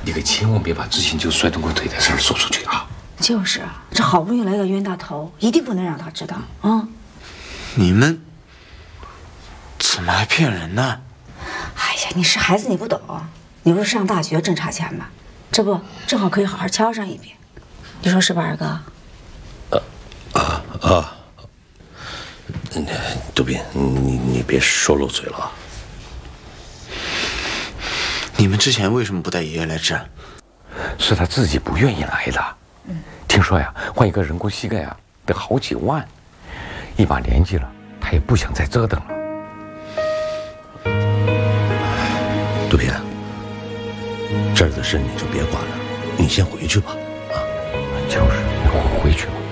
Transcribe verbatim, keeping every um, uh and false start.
你可千万别把之前就摔断过腿的事儿说出去啊！ 就是啊，这好不容易来个冤大头，一定不能让他知道啊！ 你们怎么还骗人呢？ 哎呀，你是孩子，你不懂。你不是上大学挣差钱吗？这不正好可以好好敲上一笔，你说是吧，二哥？ 啊啊啊！杜斌，你你别说漏嘴了。 你们之前为什么不带爷爷来治？ 是他自己不愿意来的。嗯，听说呀，换一个人工膝盖啊，得好几万。一把年纪了，他也不想再折腾了。 杜斌，这儿的事你就别管了，你先回去吧。啊， 就是，你回去吧。